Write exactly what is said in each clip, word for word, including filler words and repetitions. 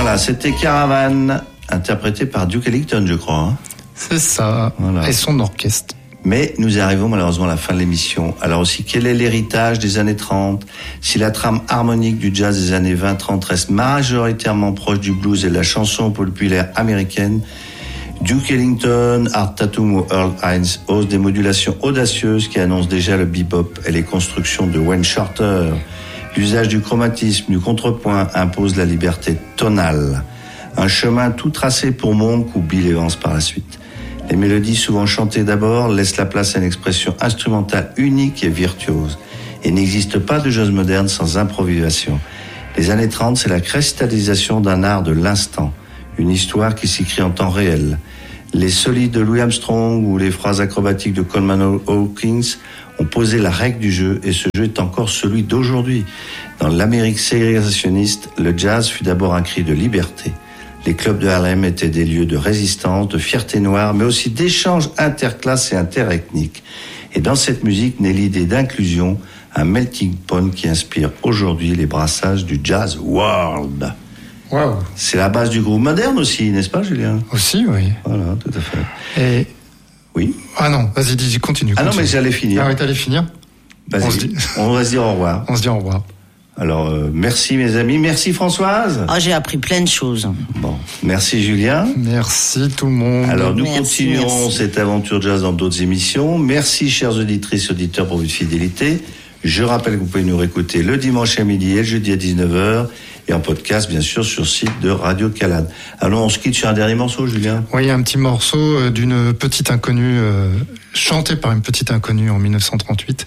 Voilà, c'était Caravan, interprété par Duke Ellington, je crois. Hein. C'est ça, voilà. Et son orchestre. Mais nous arrivons malheureusement à la fin de l'émission. Alors aussi, quel est l'héritage des années trente ? Si la trame harmonique du jazz des années vingt trente reste majoritairement proche du blues et de la chanson populaire américaine, Duke Ellington, Art Tatum ou Earl Hines osent des modulations audacieuses qui annoncent déjà le bebop et les constructions de Wayne Shorter. L'usage du chromatisme, du contrepoint impose la liberté tonale. Un chemin tout tracé pour Monk ou Bill Evans par la suite. Les mélodies, souvent chantées d'abord, laissent la place à une expression instrumentale unique et virtuose. Il n'existe pas de jazz moderne sans improvisation. Les années trente, c'est la cristallisation d'un art de l'instant, une histoire qui s'écrit en temps réel. Les solides de Louis Armstrong ou les phrases acrobatiques de Coleman Hawkins ont posé la règle du jeu, et ce jeu est encore celui d'aujourd'hui. Dans l'Amérique ségrégationniste, le jazz fut d'abord un cri de liberté. Les clubs de Harlem étaient des lieux de résistance, de fierté noire, mais aussi d'échanges interclasses et interethniques. Et dans cette musique naît l'idée d'inclusion, un melting pot qui inspire aujourd'hui les brassages du jazz world. Wow. C'est la base du groove moderne aussi, n'est-ce pas, Julien ? Aussi, oui. Voilà, tout à fait. Et... Oui. Ah non, vas-y, dis, continue. Ah continue. non, mais j'allais finir. Ah oui, t'allais finir ? Vas-y. On, se dit... on va se dire au revoir. On se dit au revoir. Alors, euh, merci mes amis. Merci Françoise. Ah, j'ai appris plein de choses. Bon, merci Julien. Merci tout le monde. Alors, nous merci, continuerons merci. cette aventure jazz dans d'autres émissions. Merci, chères auditrices et auditeurs, pour votre fidélité. Je rappelle que vous pouvez nous réécouter le dimanche à midi et le jeudi à dix-neuf heures. Et en podcast, bien sûr, sur le site de Radio Calade. Alors, on se quitte sur un dernier morceau, Julien. Oui, un petit morceau d'une petite inconnue, euh, chanté par une petite inconnue en dix-neuf cent trente-huit.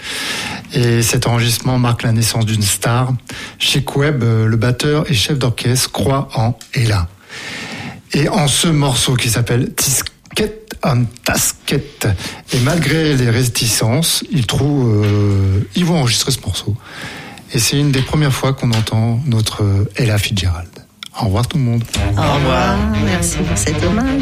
Et cet enregistrement marque la naissance d'une star. Chick Webb, le batteur et chef d'orchestre, croit en Ella. Et en ce morceau qui s'appelle Tisket on Tasket, et malgré les réticences, ils trouvent, euh, ils vont enregistrer ce morceau. Et c'est une des premières fois qu'on entend notre Ella Fitzgerald. Au revoir tout le monde. Au revoir. Merci pour cet hommage.